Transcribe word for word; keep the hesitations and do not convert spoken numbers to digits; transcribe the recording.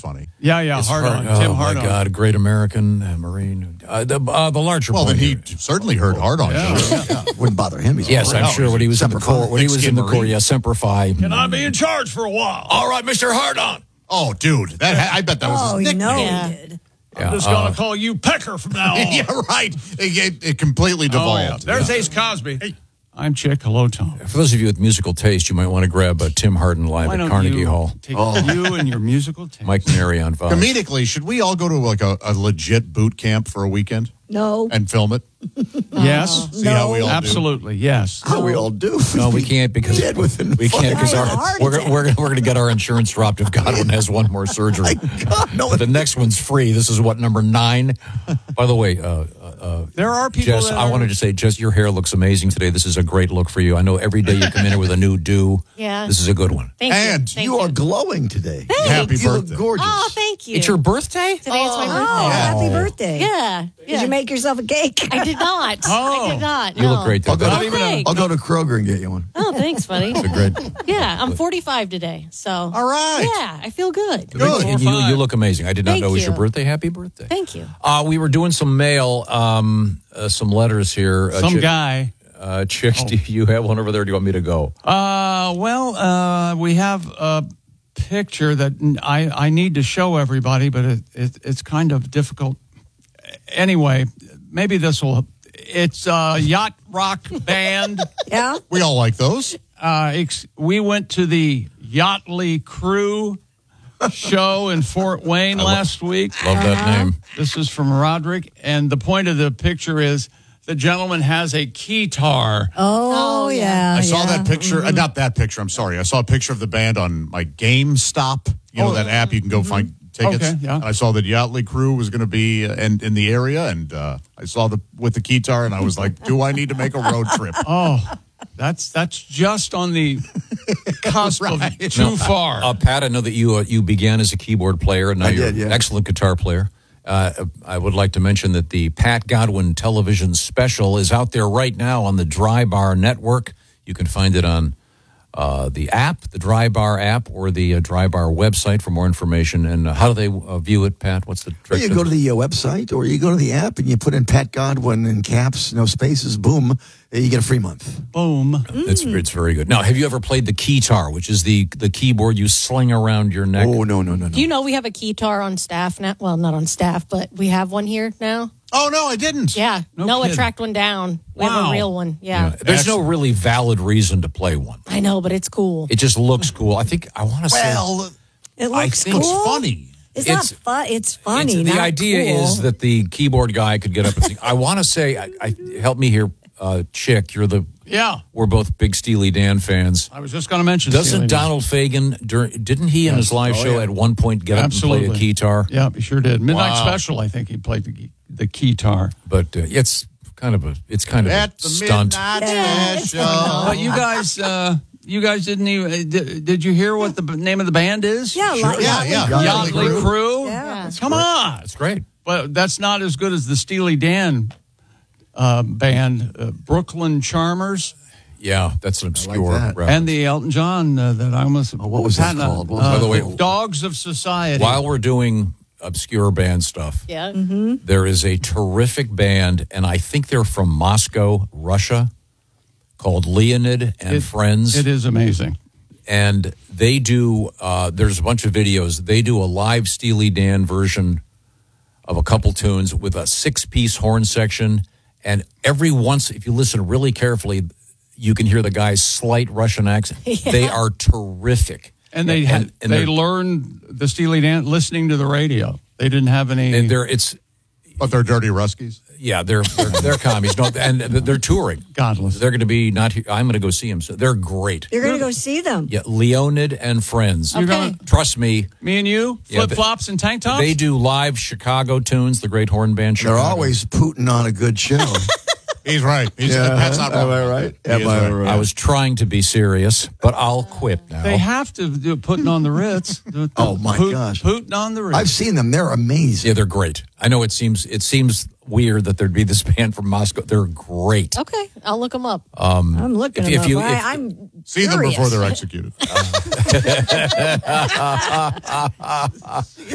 funny. Yeah, yeah, It's hard on. Oh, Tim my Hard on. God, great American, uh, Marine. Uh, the, uh, the larger Well, point then he here- certainly heard hard on. Yeah. Sure. Yeah. Wouldn't bother him. He's Yes, all I'm right. sure when he was in the Semper Fi. Corps. When he was in the Thick-skinned Corps, Marine. yeah, Semper Fi. Can I be in charge for a while? All right, Mister Hardon. Oh, dude, that I bet that was Oh, his you nickname. know Yeah. he did. I'm just going to call you Pecker from now on. Yeah, right. It, it, it completely Oh, devolved. yeah. There's Ace Cosby. Hey. I'm Chick. Hello, Tom. For those of you with musical taste, you might want to grab uh, Tim Hardin live Why at don't Carnegie you Hall. Take you and your musical taste. Mike Neri on five. Comedically, should we all go to like a, a legit boot camp for a weekend No. and film it? Yes. See how we all do? Absolutely. Yes. How we all do. No, we can't because Dead within we can't because five our, heart we're we're we're going to get our insurance dropped if Godwin has one more surgery. God, no, But the next one's free. This is what number nine. By the way, uh, uh, There are people Jess, that I are- wanted to say, Jess, your hair looks amazing today. This is a great look for you. I know every day you come in here with a new do. Yeah. This is a good one. Thank And you. Thank you are glowing today. Happy You look birthday. gorgeous. Oh, thank you. It's your birthday? Today is my Oh, birthday. happy birthday. Yeah. Did yeah. you make yourself a cake? I did not. Oh. I did not. You no. look great today. I'll go, Not to, even a- Thanks. I'll go to Kroger and get you one. Oh, thanks, buddy. It's a great. Yeah, I'm forty-five today, so. All right. Yeah, I feel good. Good. And you, you look amazing. I did not Thank know it was your you. birthday. Happy birthday. Thank you. Uh, we were doing some mail, um, uh, some letters here. Uh, Some Chick- guy. Uh, Chick, do you have one over there? Or do you want me to go? Uh, well, uh, we have a picture that I, I need to show everybody, but it, it, it's kind of difficult. Anyway, maybe this will. It's a yacht rock band. Yeah? We all like those. Uh, ex- we went to the Yachtly Crew show in Fort Wayne last week. Love that name. This is from Roderick, and the point of the picture is the gentleman has a keytar. Oh, yeah. I saw yeah. that picture. Uh, not that picture. I'm sorry. I saw a picture of the band on my GameStop. You know Oh. that app you can go find tickets. Okay, yeah. And I saw that Yachtly Crew was going to be uh, in, in the area, and uh, I saw the with the guitar, and I was like, "Do I need to make a road trip?" Oh, that's that's just on the cusp of too far. Uh, Pat, I know that you uh, you began as a keyboard player, and now I you're did, yeah. an excellent guitar player. Uh, I would like to mention that the Pat Godwin television special is out there right now on the Dry Bar Network. You can find it on uh, the app, the Dry Bar app, or the uh, Dry Bar website for more information. And uh, how do they uh, view it, Pat? What's the Well, trick? you go to the uh, website or you go to the app and you put in Pat Godwin in caps, no spaces, boom, and you get a free month. Boom. It's it's very good. Now, have you ever played the keytar, which is the the keyboard you sling around your neck? Oh, no, no, no, no. Do you know we have a keytar on staff now? Well, not on staff, but we have one here now. Oh no, I didn't. Yeah. No Noah kidding. tracked one down. We have Wow. a real one. Yeah. Yeah. There's no really valid reason to play one. I know, but it's cool. It just looks cool. I think I want to say. Well, It I looks think cool. it's funny. It's, It's- not fun. It's funny. It's- the not idea cool. is that the keyboard guy could get up and sing. I want to say, I, I, help me here, uh, Chick. You're the. Yeah. We're both big Steely Dan fans. I was just going to mention. Doesn't Steely Dan. Donald Fagen? Dur- didn't he in his live Oh, show yeah. at one point get Absolutely. up and play a guitar? Yeah, he sure did. Midnight Wow. Special. I think he played the the keytar. But uh, it's kind of a. It's kind of At a the stunt. midnight Yeah, it's special. But you guys, uh, you guys didn't even. Did, did you hear what the b- name of the band is? Yeah, like, Yeah, yeah. Yachtly Yachtly Crew. Crew. Yeah. Come on. It's great. But that's not as good as the Steely Dan uh, band, uh, Brooklyn Charmers, Yeah, that's an obscure that. reference. and the Elton John uh, that I almost. Oh, what was that Pat- called? What was uh, that By the way- Dogs of Society. While we're doing obscure band stuff, Yeah. there is a terrific band, and I think they're from Moscow, Russia, called Leonid and It- Friends. It is amazing. And they do, uh, there's a bunch of videos. They do a live Steely Dan version of a couple tunes with a six piece horn section. And every once, if you listen really carefully, you can hear the guy's slight Russian accent. They are terrific. And they had, and they they're- learned the Steely Dan listening to the radio. They didn't have any. And they're, it's, But they're dirty Ruskies. yeah, they're, they're, they're commies. No, and they're touring. Godless. They're going to be not here. I'm going to go see them. So they're great. You're going to go see them. Yeah, Leonid and Friends. You're Okay. gonna- Trust me, Me and you, Yeah, flip flops and tank tops. they do live Chicago tunes, the great horn band They're Chicago. always putting on a good show. He's right. He's, Pat's not wrong. Am I right? He Am is I right. right? I was trying to be serious, but I'll quit now. They have to do putting on the Ritz. The- the Oh, my Poot- gosh. Putting on the Ritz. I've seen them. They're amazing. Yeah, they're great. I know it seems it seems weird that there'd be this band from Moscow. They're great. Okay. I'll look them up. I'm looking If- them if up. you- I, if- I'm See them curious. before they're executed.